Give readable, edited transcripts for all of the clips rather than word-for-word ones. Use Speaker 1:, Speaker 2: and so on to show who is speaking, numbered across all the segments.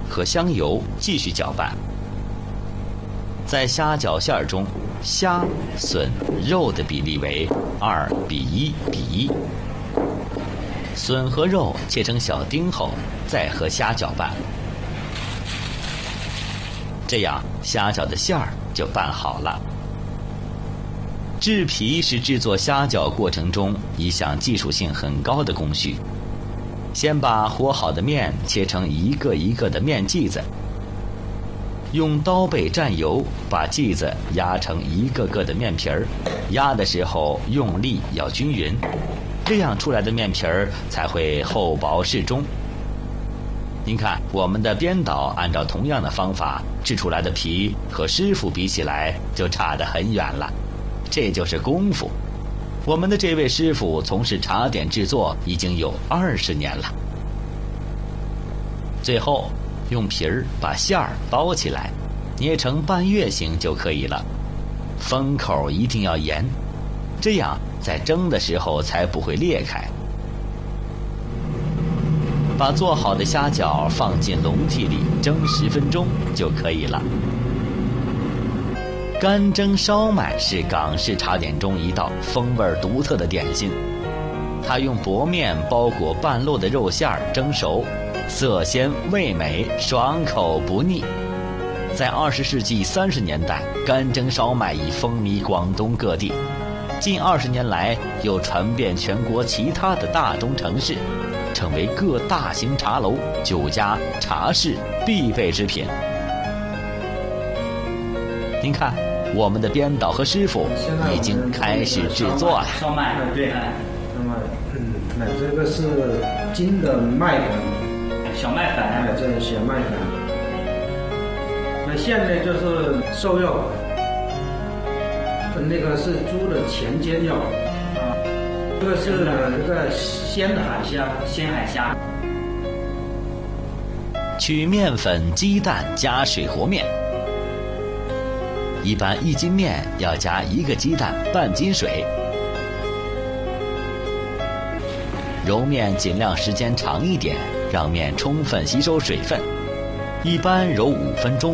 Speaker 1: 和香油继续搅拌。在虾饺馅儿中，虾、笋、肉的比例为2:1:1。笋和肉切成小丁后，再和虾搅拌，这样虾饺的馅儿就拌好了。制皮是制作虾饺过程中一项技术性很高的工序。先把和好的面切成一个一个的面剂子，用刀背蘸油，把剂子压成一个个的面皮儿。压的时候用力要均匀，这样出来的面皮儿才会厚薄适中。您看，我们的编导按照同样的方法制出来的皮，和师傅比起来就差得很远了。这就是功夫。我们的这位师傅从事茶点制作已经有20年了。最后用皮儿把馅儿包起来，捏成半月形就可以了。封口一定要严，这样在蒸的时候才不会裂开。把做好的虾饺放进笼屉里蒸10分钟就可以了。干蒸烧麦是港式茶点中一道风味独特的点心，它用薄面包裹半漏的肉馅儿蒸熟，色鲜味美，爽口不腻。在20世纪30年代，干蒸烧麦已风靡广东各地，近20年来又传遍全国其他的大中城市，成为各大型茶楼、酒家、茶室必备之品。您看，我们的编导和师傅已经开始制作了。
Speaker 2: 烧麦，对，
Speaker 3: 那么，那这个是精的麦粉，
Speaker 2: 小麦粉，
Speaker 3: 这是小麦粉。那现在就是瘦肉，那个是猪的前肩肉，这个是这个鲜的海虾，
Speaker 2: 鲜海虾。
Speaker 1: 取面粉、鸡蛋加水和面。一般1斤面要加1个鸡蛋、半斤水。揉面尽量时间长一点，让面充分吸收水分。一般揉5分钟。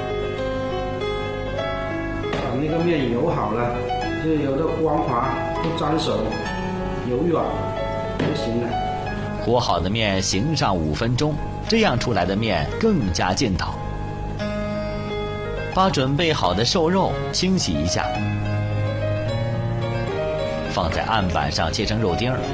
Speaker 3: 把那个面揉好了，就揉得光滑，不粘手，柔软就行了。
Speaker 1: 和好的面醒上5分钟，这样出来的面更加劲道。把准备好的瘦肉清洗一下，放在案板上切成肉丁儿。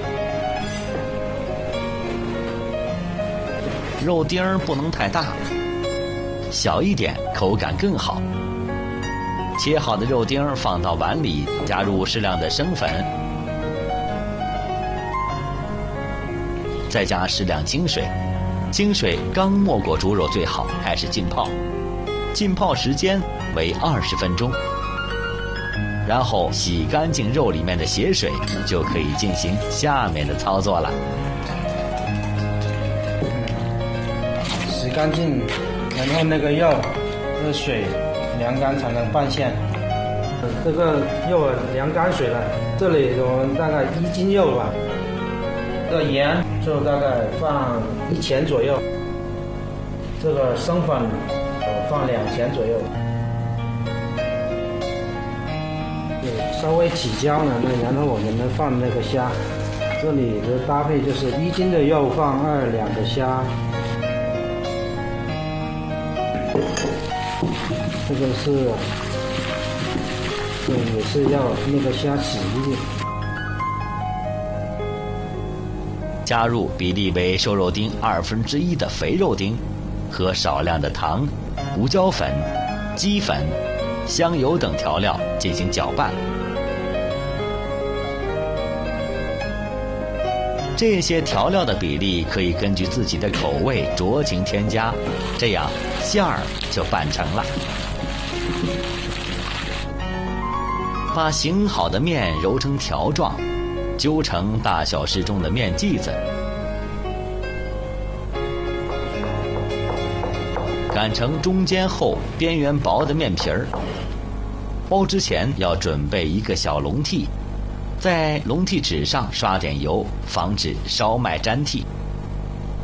Speaker 1: 肉丁儿不能太大，小一点口感更好。切好的肉丁儿放到碗里，加入适量的生粉，再加适量清水。清水刚没过猪肉最好，开始浸泡。浸泡时间为20分钟，然后洗干净肉里面的血水，就可以进行下面的操作了。
Speaker 3: 洗干净，然后那个肉，这个水凉干才能拌馅。这个肉凉干水了，这里我们大概1斤肉吧。这个盐就大概放1钱左右，这个生粉放2钱左右。稍微起焦了，然后我们呢放那个虾。这里的搭配就是1斤的肉放2个虾。这个是，也是要那个虾洗一点。
Speaker 1: 加入比例为瘦肉丁1/2的肥肉丁，和少量的糖、胡椒粉、鸡粉、香油等调料进行搅拌。这些调料的比例可以根据自己的口味酌情添加，这样馅儿就拌成了。把醒好的面揉成条状，揪成大小适中的面剂子，擀成中间厚、边缘薄的面皮儿。包之前要准备一个小笼屉，在笼屉纸上刷点油，防止烧麦粘屉。